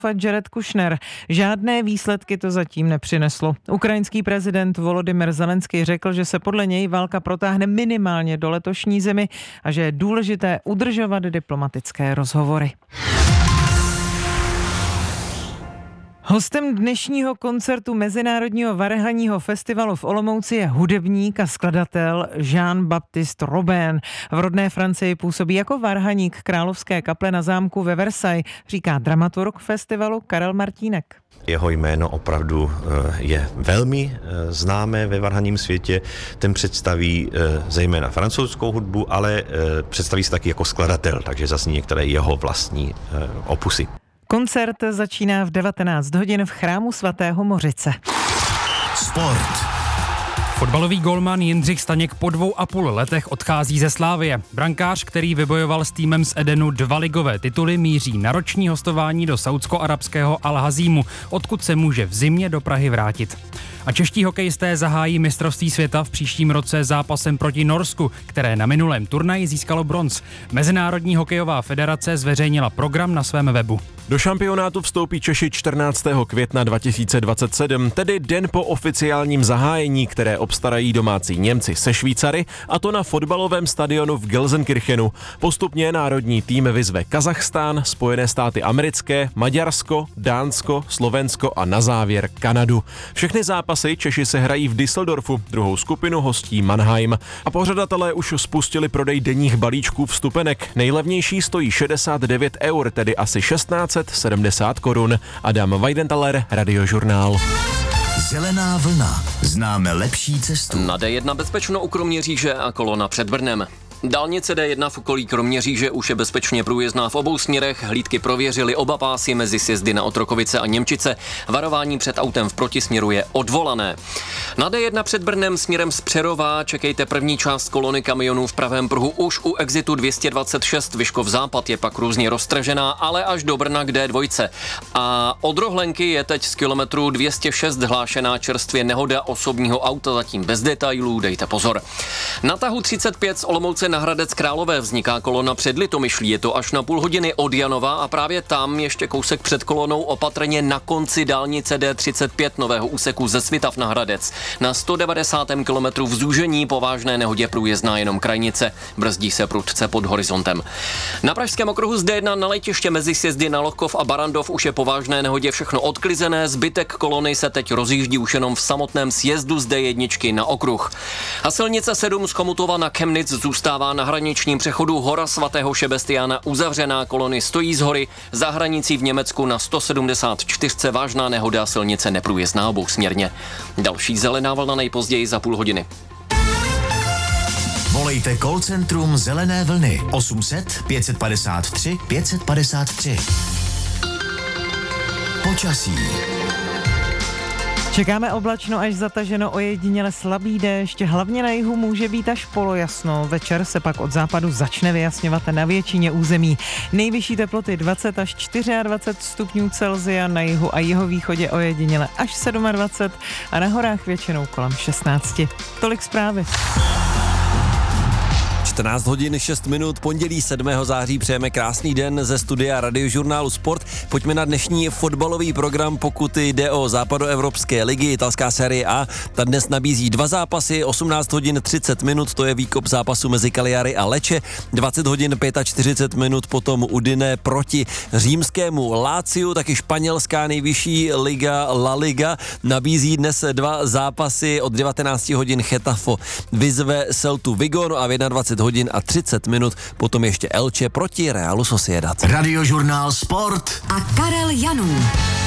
Jared Kushner. Žádné výsledky to zatím nepřineslo. Ukrajinský prezident Volodymyr Zelenský řekl, že se podle něj válka protáhne minimálně do letošní zimy a že je důležité udržovat diplomatické rozhovory. Hostem dnešního koncertu Mezinárodního varhaního festivalu v Olomouci je hudebník a skladatel Jean-Baptiste Robin. V rodné Francii působí jako varhaník Královské kaple na zámku ve Versailles, říká dramaturg festivalu Karel Martínek. Jeho jméno opravdu je velmi známé ve varhanním světě. Ten představí zejména francouzskou hudbu, ale představí se taky jako skladatel, takže zazní některé jeho vlastní opusy. Koncert začíná v 19 hodin v chrámu svatého Mořice. Sport. Fotbalový golman Jindřich Staněk po 2,5 letech odchází ze Slavie. Brankář, který vybojoval s týmem z Edenu 2 ligové tituly, míří na roční hostování do saúdsko-arabského Al-Hazímu, odkud se může v zimě do Prahy vrátit. A čeští hokejisté zahájí mistrovství světa v příštím roce zápasem proti Norsku, které na minulém turnaji získalo bronz. Mezinárodní hokejová federace zveřejnila program na svém webu. Do šampionátu vstoupí Češi 14. května 2027, tedy den po oficiálním zahájení, které obstarají domácí Němci se Švýcary, a to na fotbalovém stadionu v Gelsenkirchenu. Postupně národní tým vyzve Kazachstán, Spojené státy americké, Maďarsko, Dánsko, Slovensko a na závěr Kanadu. Všechny zápasy Češi se hrají v Düsseldorfu, druhou skupinu hostí Mannheim. A pořadatelé už spustili prodej denních balíčků vstupenek. Nejlevnější stojí 69 eur, tedy asi 1670 korun. Adam Weidenthaler, Radiožurnál. Zelená vlna. Známe lepší cestu. Na D1 bezpečno u Kroměříže a kolona před Brnem. Dálnice D1 v okolí Kroměříže už je bezpečně průjezdná v obou směrech. Hlídky prověřily oba pásy mezi sjezdy na Otrokovice a Němčice. Varování před autem v protisměru je odvolané. Na D1 před Brnem směrem z Přerova čekejte první část kolony kamionů v pravém pruhu už u exitu 226. Vyškov Západ je pak různě roztražená, ale až do Brna k D2. A od Rohlenky je teď z kilometru 206 hlášená čerstvě nehoda osobního auta, zatím bez detailů, dejte pozor. Na tahu 35 z Olomouce na Hradec Králové vzniká kolona před Litomyšlí, je to až na půl hodiny od Janova a právě tam ještě kousek před kolonou opatrně na konci dálnice D35 nového úseku ze Svitav na Hradec. Na 190. kilometru v zúžení po vážné nehodě průjezdná jenom krajnice, brzdí se prudce pod horizontem. Na pražském okruhu z D1 na letiště mezi sjezdy na Lochov a Barandov už je po vážné nehodě všechno odklizené, zbytek kolony se teď rozjíždí už jenom v samotném sjezdu z D1 na okruh. A silnice 7 z Chomutova na Chemnitz zůstává na hraničním přechodu Hora svatého Šebestiána uzavřená, kolony stojí z hory, za hranicí v Německu na 174 vážná nehoda, silnice neprůjezdná obousměrně. Další zelená vlna nejpozději za půl hodiny. Volejte call centrum Zelené vlny 800 553 553. Počasí. Čekáme oblačno až zataženo, ojediněle slabý déšť, hlavně na jihu může být až polojasno. Večer se pak od západu začne vyjasňovat na většině území. Nejvyšší teploty 20 až 24 stupňů Celsia, na jihu a jihovýchodě ojediněle až 27 a na horách většinou kolem 16. Tolik zprávy. 14 hodin 6 minut, pondělí 7. září, přejeme krásný den ze studia Radiožurnálu Sport. Pojďme na dnešní fotbalový program, pokud jde o západoevropské ligy, italská série A. Ta dnes nabízí 2 zápasy, 18 hodin 30 minut, to je výkop zápasu mezi Cagliari a Lecce, 20 hodin 45 minut potom Udine proti římskému Láciu, taky španělská nejvyšší liga La Liga nabízí dnes 2 zápasy, od 19 hodin Getafe vyzve Celtu Vigo, no a v 21 hodin a 30 minut potom ještě Elche proti Realu Sociedad. Radiožurnál Sport a Karel Janů.